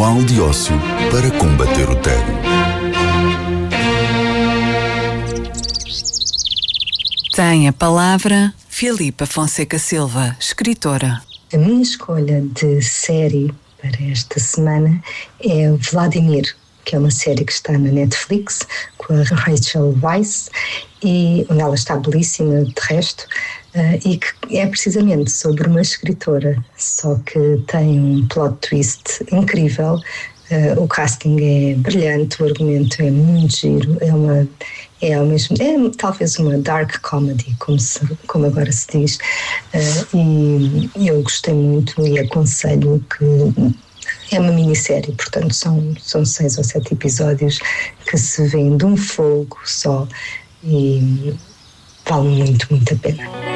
Manual de ócio para combater o tédio. Tem a palavra Filipa Fonseca Silva, escritora. A minha escolha de série para esta semana é Vladimir, que é uma série que está na Netflix, com a Rachel Weisz, e onde ela está belíssima de resto, e que é precisamente sobre uma escritora, só que tem um plot twist incrível. O casting é brilhante, o argumento é muito giro, é talvez uma dark comedy, como agora se diz, e eu gostei muito e aconselho que é uma minissérie, portanto são 6 ou 7 episódios que se vêem de um fogo só e vale muito, muito a pena.